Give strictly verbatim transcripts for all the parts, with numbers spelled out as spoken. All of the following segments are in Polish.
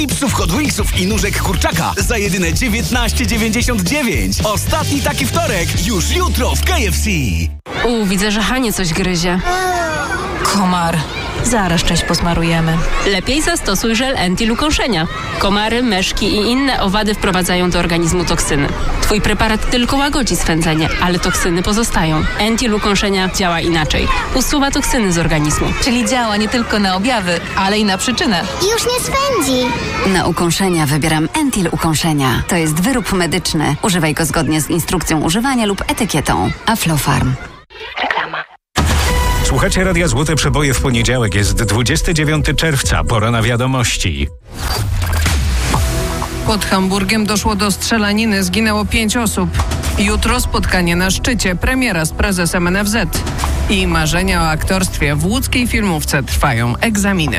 chipsów, Hot Wingsów i nóżek kurczaka za jedyne dziewiętnaście dziewięćdziesiąt dziewięć. Ostatni taki wtorek już jutro w K F C. U, widzę, że Hanie coś gryzie. Komar. Zaraz cześć posmarujemy. Lepiej zastosuj żel Entil ukąszenia. Komary, myszki i inne owady wprowadzają do organizmu toksyny. Twój preparat tylko łagodzi swędzenie, ale toksyny pozostają. Entil ukąszenia działa inaczej. Usuwa toksyny z organizmu. Czyli działa nie tylko na objawy, ale i na przyczynę. Już nie swędzi. Na ukąszenia wybieram Entil ukąszenia. To jest wyrób medyczny. Używaj go zgodnie z instrukcją używania lub etykietą. Aflofarm. Reklama. Słuchacie Radia Złote Przeboje w poniedziałek. Jest dwudziestego dziewiątego czerwca. Pora na wiadomości. Pod Hamburgiem doszło do strzelaniny. Zginęło pięć osób. Jutro spotkanie na szczycie. Premiera z prezesem N F Z. I marzenia o aktorstwie w łódzkiej filmówce trwają egzaminy.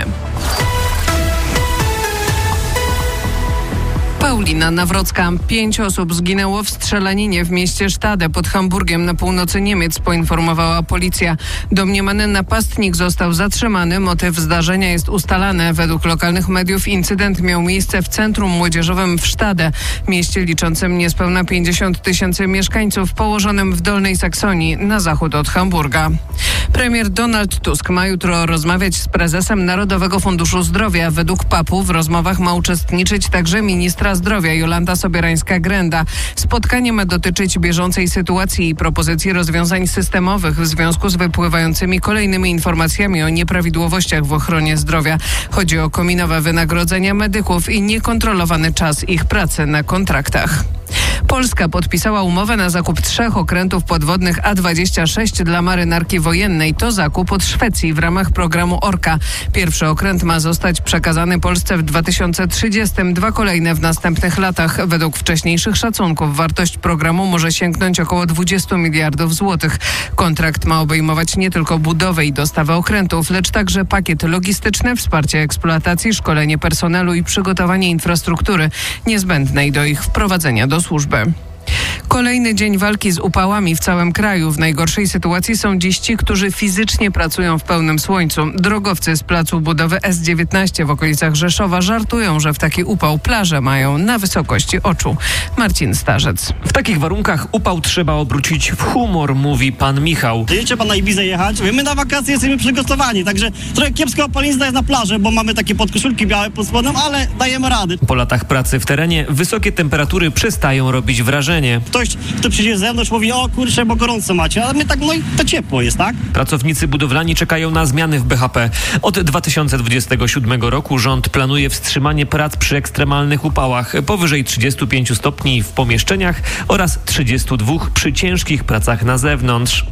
Paulina Nawrocka. Pięć osób zginęło w strzelaninie w mieście Stade pod Hamburgiem na północy Niemiec, poinformowała policja. Domniemany napastnik został zatrzymany. Motyw zdarzenia jest ustalany. Według lokalnych mediów incydent miał miejsce w centrum młodzieżowym w Stade, mieście liczącym niespełna pięćdziesiąt tysięcy mieszkańców, położonym w Dolnej Saksonii na zachód od Hamburga. Premier Donald Tusk ma jutro rozmawiać z prezesem Narodowego Funduszu Zdrowia. Według papu w rozmowach ma uczestniczyć także ministra zdrowia Jolanta Sobierańska-Grenda. Spotkanie ma dotyczyć bieżącej sytuacji i propozycji rozwiązań systemowych w związku z wypływającymi kolejnymi informacjami o nieprawidłowościach w ochronie zdrowia. Chodzi o kominowe wynagrodzenia medyków i niekontrolowany czas ich pracy na kontraktach. Polska podpisała umowę na zakup trzech okrętów podwodnych A dwadzieścia sześć dla marynarki wojennej. To zakup od Szwecji w ramach programu Orka. Pierwszy okręt ma zostać przekazany Polsce w dwa tysiące trzydziestym, dwa kolejne w następnych latach. Według wcześniejszych szacunków wartość programu może sięgnąć około dwadzieścia miliardów złotych. Kontrakt ma obejmować nie tylko budowę i dostawę okrętów, lecz także pakiet logistyczny, wsparcie eksploatacji, szkolenie personelu i przygotowanie infrastruktury niezbędnej do ich wprowadzenia do służby. Kolejny dzień walki z upałami w całym kraju. W najgorszej sytuacji są dziś ci, którzy fizycznie pracują w pełnym słońcu. Drogowcy z placu budowy S dziewiętnaście w okolicach Rzeszowa żartują, że w taki upał plaże mają na wysokości oczu. Marcin Starzec. W takich warunkach upał trzeba obrócić w humor, mówi pan Michał. Jedzie pan na Ibizę jechać? My na wakacje jesteśmy przygotowani, także trochę kiepska opalizna jest na plaży, bo mamy takie podkoszulki białe pod spodem, ale dajemy rady. Po latach pracy w terenie wysokie temperatury przestają robić wrażenie. Ktoś, kto przyjdzie z zewnątrz, mówi: o kurczę, bo gorąco macie, ale my tak, no i to ciepło jest, tak? Pracownicy budowlani czekają na zmiany w B H P. Od dwa tysiące dwudziestego siódmego roku rząd planuje wstrzymanie prac przy ekstremalnych upałach powyżej trzydziestu pięciu stopni w pomieszczeniach oraz trzydziestu dwóch przy ciężkich pracach na zewnątrz.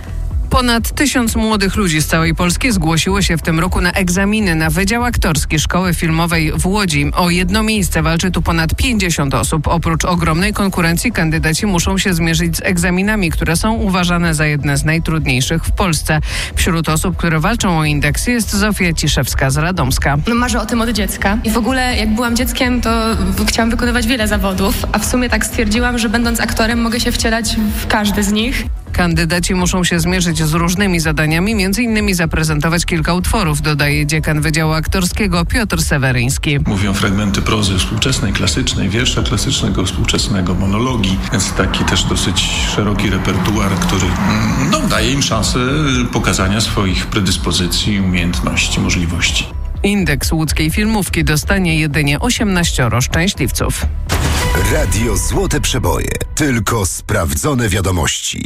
Ponad tysiąc młodych ludzi z całej Polski zgłosiło się w tym roku na egzaminy na Wydział Aktorski Szkoły Filmowej w Łodzi. O jedno miejsce walczy tu ponad pięćdziesiąt osób. Oprócz ogromnej konkurencji kandydaci muszą się zmierzyć z egzaminami, które są uważane za jedne z najtrudniejszych w Polsce. Wśród osób, które walczą o indeks, jest Zofia Ciszewska z Radomska. No, marzę o tym od dziecka i w ogóle jak byłam dzieckiem, to chciałam wykonywać wiele zawodów, a w sumie tak stwierdziłam, że będąc aktorem mogę się wcielać w każdy z nich. Kandydaci muszą się zmierzyć z różnymi zadaniami, między innymi zaprezentować kilka utworów, dodaje dziekan Wydziału Aktorskiego Piotr Seweryński. Mówią fragmenty prozy współczesnej, klasycznej, wiersza klasycznego, współczesnego, monologii, więc taki też dosyć szeroki repertuar, który no, daje im szansę pokazania swoich predyspozycji, umiejętności, możliwości. Indeks łódzkiej filmówki dostanie jedynie osiemnaścioro szczęśliwców. Radio Złote Przeboje. Tylko sprawdzone wiadomości.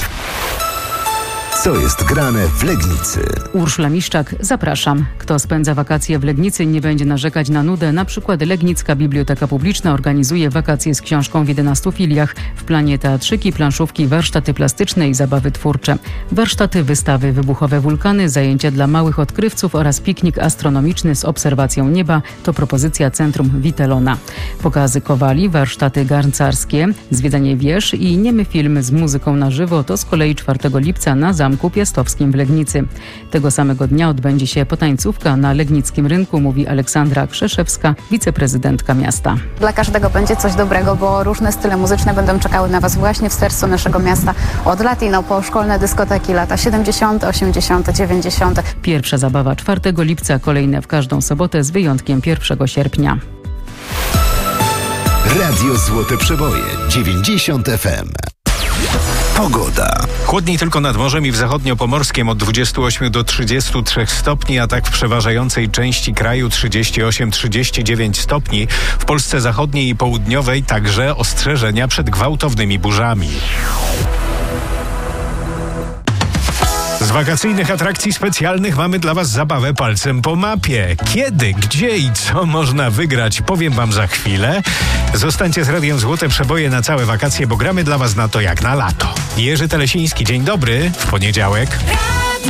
Co jest grane w Legnicy? Urszula Miszczak, zapraszam. Kto spędza wakacje w Legnicy, nie będzie narzekać na nudę. Na przykład Legnicka Biblioteka Publiczna organizuje wakacje z książką w jedenastu filiach. W planie teatrzyki, planszówki, warsztaty plastyczne i zabawy twórcze. Warsztaty, wystawy, wybuchowe wulkany, zajęcia dla małych odkrywców oraz piknik astronomiczny z obserwacją nieba to propozycja Centrum Witelona. Pokazy kowali, warsztaty garncarskie, zwiedzanie wież i niemy film z muzyką na żywo to z kolei czwartego lipca na zamku Zamku Piastowskim w Legnicy. Tego samego dnia odbędzie się potańcówka na legnickim rynku, mówi Aleksandra Krzeszewska, wiceprezydentka miasta. Dla każdego będzie coś dobrego, bo różne style muzyczne będą czekały na Was właśnie w sercu naszego miasta. Od latino po szkolne dyskoteki, lata siedemdziesiąte, osiemdziesiąte, dziewięćdziesiąte. Pierwsza zabawa czwartego lipca, kolejne w każdą sobotę z wyjątkiem pierwszego sierpnia. Radio Złote Przeboje dziewięćdziesiąt F M. Pogoda. Chłodniej tylko nad morzem i w zachodniopomorskim od dwudziestu ośmiu do trzydziestu trzech stopni, a tak w przeważającej części kraju trzydzieści osiem do trzydziestu dziewięciu stopni. W Polsce zachodniej i południowej także ostrzeżenia przed gwałtownymi burzami. Z wakacyjnych atrakcji specjalnych mamy dla Was zabawę palcem po mapie. Kiedy, gdzie i co można wygrać, powiem Wam za chwilę. Zostańcie z Radiem Złote Przeboje na całe wakacje, bo gramy dla Was na to jak na lato. Jerzy Telesiński, dzień dobry, w poniedziałek.